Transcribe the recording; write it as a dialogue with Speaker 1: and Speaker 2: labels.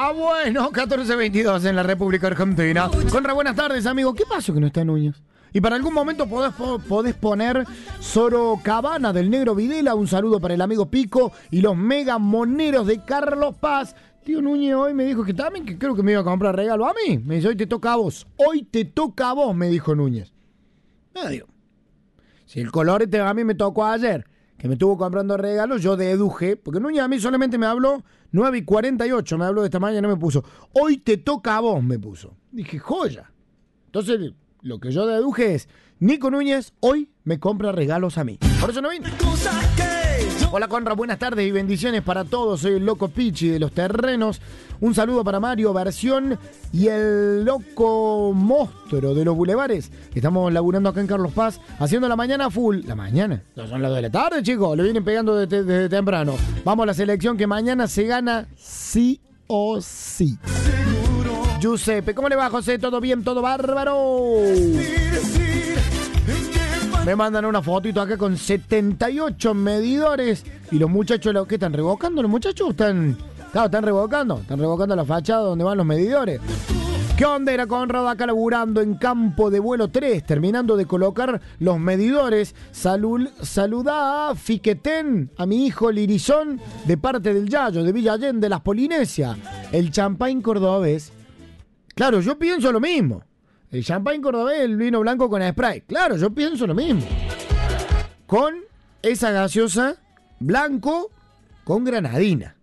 Speaker 1: bueno, 14:22 en la República Argentina. Conra, buenas tardes, amigo. ¿Qué pasó que no está Núñez? Y para algún momento podés poner Sorocabana del Negro Videla. Un saludo para el amigo Pico y los mega moneros de Carlos Paz. Tío Núñez hoy me dijo que también que creo que me iba a comprar regalo a mí. Me dice, hoy te toca a vos. Hoy te toca a vos, me dijo Núñez. Me digo, si el colorete a mí me tocó ayer, que me estuvo comprando regalos, yo deduje, porque Núñez a mí solamente me habló 9:48, me habló de esta mañana y me puso, hoy te toca a vos, me puso. Dije, joya. Entonces, lo que yo deduje es, Nico Núñez hoy me compra regalos a mí. Por eso no vine. Hola Conra, buenas tardes y bendiciones para todos. Soy el Loco Pichi de los Terrenos. Un saludo para Mario Versión y el Loco Monstruo de los Bulevares. Estamos laburando acá en Carlos Paz, haciendo la mañana full. ¿La mañana? No son las 2 de la tarde, chicos. Le vienen pegando desde temprano. Vamos a la selección que mañana se gana sí o sí. Giuseppe, ¿cómo le va, José? ¿Todo bien? ¿Todo bárbaro? Me mandan una fotito acá con 78 medidores. Y los muchachos, ¿qué están revocando? ¿Los muchachos están revocando? Están revocando la fachada donde van los medidores. ¿Qué onda? Era Conrado acá laburando en Campo de Vuelo 3, terminando de colocar los medidores. Saludá a Fiquetén, a mi hijo Lirizón, de parte del Yayo, de Villa Allende, de las Polinesias. El champagne cordobés. Claro, yo pienso lo mismo. El champagne cordobés, el vino blanco con spray. Claro, yo pienso lo mismo. Con esa gaseosa blanco con granadina.